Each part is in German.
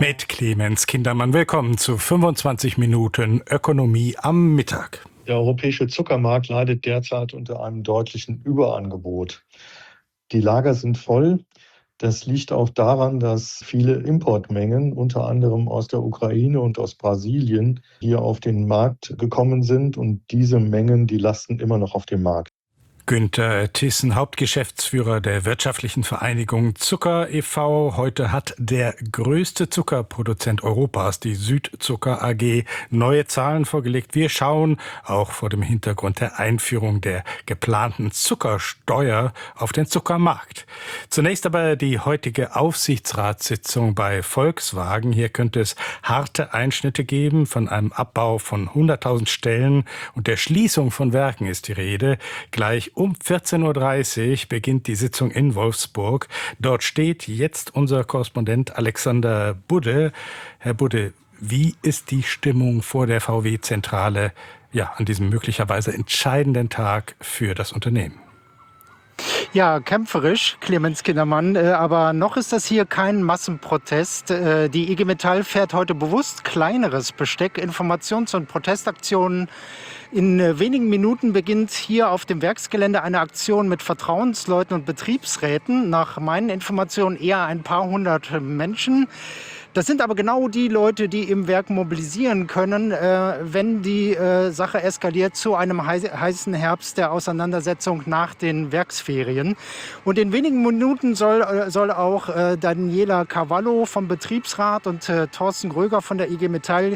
Mit Clemens Kindermann. Willkommen zu 25 Minuten Ökonomie am Mittag. Der europäische Zuckermarkt leidet derzeit unter einem deutlichen Überangebot. Die Lager sind voll. Das liegt auch daran, dass viele Importmengen, unter anderem aus der Ukraine und aus Brasilien, hier auf den Markt gekommen sind. Und diese Mengen, die lasten immer noch auf dem Markt. Günther Thyssen, Hauptgeschäftsführer der wirtschaftlichen Vereinigung Zucker e.V. Heute hat der größte Zuckerproduzent Europas, die Südzucker AG, neue Zahlen vorgelegt. Wir schauen auch vor dem Hintergrund der Einführung der geplanten Zuckersteuer auf den Zuckermarkt. Zunächst aber die heutige Aufsichtsratssitzung bei Volkswagen. Hier könnte es harte Einschnitte geben. Von einem Abbau von 100.000 Stellen und der Schließung von Werken ist die Rede. Gleich um 14.30 Uhr beginnt die Sitzung in Wolfsburg. Dort steht jetzt unser Korrespondent Alexander Budde. Herr Budde, wie ist die Stimmung vor der VW-Zentrale an diesem möglicherweise entscheidenden Tag für das Unternehmen? Ja, kämpferisch, Clemens Kindermann, aber noch ist das hier kein Massenprotest. Die IG Metall fährt heute bewusst kleineres Besteck, Informations- und Protestaktionen. In wenigen Minuten beginnt hier auf dem Werksgelände eine Aktion mit Vertrauensleuten und Betriebsräten. Nach meinen Informationen eher ein paar hundert Menschen. Das sind aber genau die Leute, die im Werk mobilisieren können, wenn die Sache eskaliert zu einem heißen Herbst der Auseinandersetzung nach den Werksferien. Und in wenigen Minuten soll auch Daniela Cavallo vom Betriebsrat und Thorsten Gröger von der IG Metall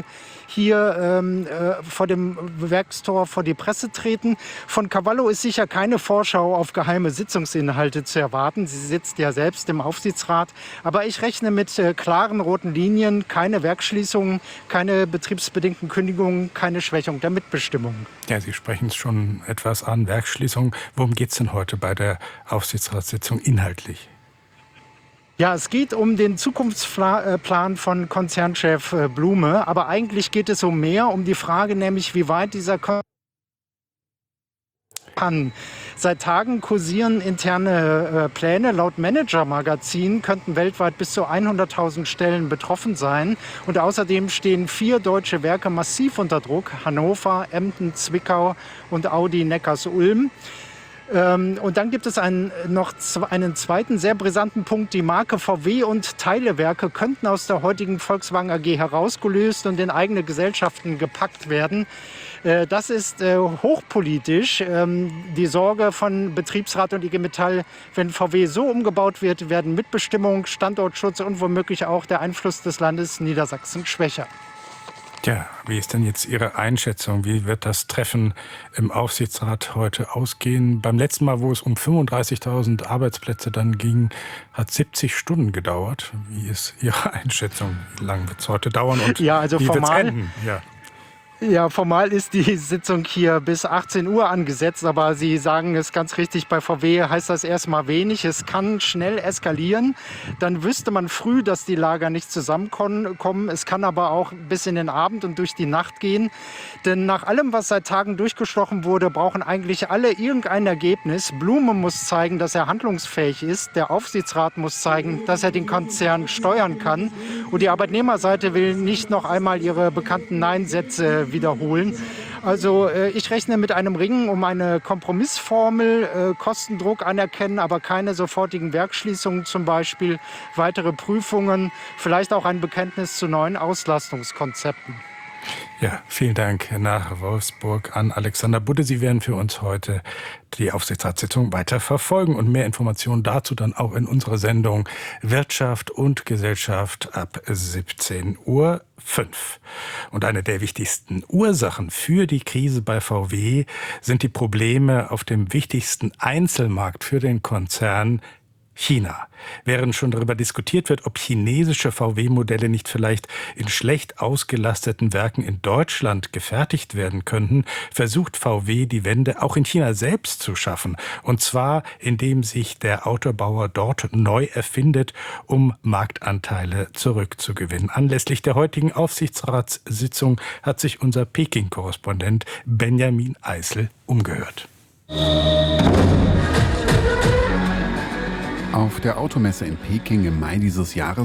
hier vor dem Werkstor vor die Presse treten. Von Cavallo ist sicher keine Vorschau auf geheime Sitzungsinhalte zu erwarten. Sie sitzt ja selbst im Aufsichtsrat. Aber ich rechne mit klaren roten Linien, keine Werksschließungen, keine betriebsbedingten Kündigungen, keine Schwächung der Mitbestimmung. Ja, Sie sprechen es schon etwas an, Werksschließung. Worum geht es denn heute bei der Aufsichtsratssitzung inhaltlich? Ja, es geht um den Zukunftsplan von Konzernchef Blume. Aber eigentlich geht es um mehr, um die Frage nämlich, wie weit dieser kann. Seit Tagen kursieren interne Pläne. Laut Manager-Magazin könnten weltweit bis zu 100.000 Stellen betroffen sein. Und außerdem stehen 4 deutsche Werke massiv unter Druck. Hannover, Emden, Zwickau und Audi Neckars-Ulm. Und dann gibt es noch einen zweiten sehr brisanten Punkt. Die Marke VW und Teilewerke könnten aus der heutigen Volkswagen AG herausgelöst und in eigene Gesellschaften gepackt werden. Das ist hochpolitisch. Die Sorge von Betriebsrat und IG Metall, wenn VW so umgebaut wird, werden Mitbestimmung, Standortschutz und womöglich auch der Einfluss des Landes Niedersachsen schwächer. Tja, wie ist denn jetzt Ihre Einschätzung? Wie wird das Treffen im Aufsichtsrat heute ausgehen? Beim letzten Mal, wo es um 35.000 Arbeitsplätze dann ging, hat 70 Stunden gedauert. Wie ist Ihre Einschätzung? Wie lange wird es heute dauern und wie wird es enden? Ja, formal ist die Sitzung hier bis 18 Uhr angesetzt, aber Sie sagen es ganz richtig, bei VW heißt das erstmal wenig. Es kann schnell eskalieren, dann wüsste man früh, dass die Lager nicht zusammenkommen. Es kann aber auch bis in den Abend und durch die Nacht gehen, denn nach allem, was seit Tagen durchgestochen wurde, brauchen eigentlich alle irgendein Ergebnis. Blume muss zeigen, dass er handlungsfähig ist, der Aufsichtsrat muss zeigen, dass er den Konzern steuern kann und die Arbeitnehmerseite will nicht noch einmal ihre bekannten Nein-Sätze wiederholen. Also ich rechne mit einem Ringen um eine Kompromissformel, Kostendruck anerkennen, aber keine sofortigen Werksschließungen zum Beispiel, weitere Prüfungen, vielleicht auch ein Bekenntnis zu neuen Auslastungskonzepten. Ja, vielen Dank nach Wolfsburg an Alexander Budde. Sie werden für uns heute die Aufsichtsratssitzung weiter verfolgen und mehr Informationen dazu dann auch in unserer Sendung Wirtschaft und Gesellschaft ab 17.05 Uhr. Und eine der wichtigsten Ursachen für die Krise bei VW sind die Probleme auf dem wichtigsten Einzelmarkt für den Konzern, China. Während schon darüber diskutiert wird, ob chinesische VW-Modelle nicht vielleicht in schlecht ausgelasteten Werken in Deutschland gefertigt werden könnten, versucht VW die Wende auch in China selbst zu schaffen. Und zwar, indem sich der Autobauer dort neu erfindet, um Marktanteile zurückzugewinnen. Anlässlich der heutigen Aufsichtsratssitzung hat sich unser Peking-Korrespondent Benjamin Eisel umgehört. Auf der Automesse in Peking im Mai dieses Jahres